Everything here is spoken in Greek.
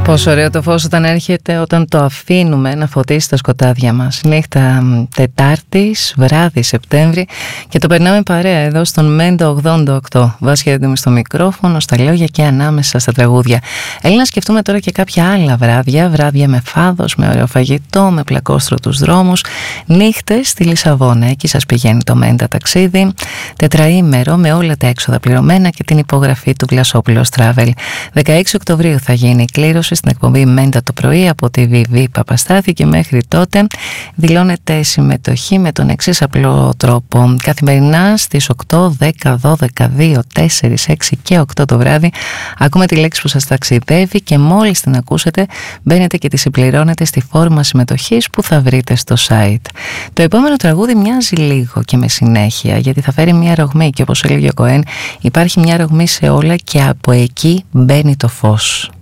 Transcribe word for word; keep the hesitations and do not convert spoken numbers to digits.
Πόσο ωραίο το φως όταν έρχεται, όταν το αφήνουμε να φωτίσει τα σκοτάδια μας. Νύχτα Τετάρτης, βράδυ Σεπτέμβρη, και το περνάμε παρέα εδώ στον Μέντο ογδόντα οκτώ. Βάσχεται με στο μικρόφωνο, στα λόγια και ανάμεσα στα τραγούδια. Έλα να σκεφτούμε τώρα και κάποια άλλα βράδια. Βράδια με φάδος, με ωραίο φαγητό, με πλακόστρωτους δρόμους. Νύχτες στη Λισαβόνα, εκεί σας πηγαίνει το Μέντα ταξίδι. Τετραήμερο με όλα τα έξοδα πληρωμένα και την υπογραφή του Βλασόπουλος Travel. δεκαέξι Οκτωβρίου θα γίνει η κλήρωση στην εκπομπή Μέντα το πρωί από τη Βιβί Παπαστάθη, και μέχρι τότε δηλώνεται συμμετοχή με τον εξής απλό τρόπο. Καθημερινά στις οκτώ, δέκα, δώδεκα, δύο, τέσσερα, έξι και οκτώ το βράδυ ακούμε τη λέξη που σας ταξιδεύει, και μόλις την ακούσετε μπαίνετε και τη συμπληρώνετε στη φόρμα συμμετοχής που θα βρείτε στο site. Το επόμενο τραγούδι μοιάζει λίγο και με συνέχεια, γιατί θα φέρει μια ρογμή, και όπως έλεγε ο Κοέν, υπάρχει μια ρογμή σε όλα και από εκεί μπαίνει το φως.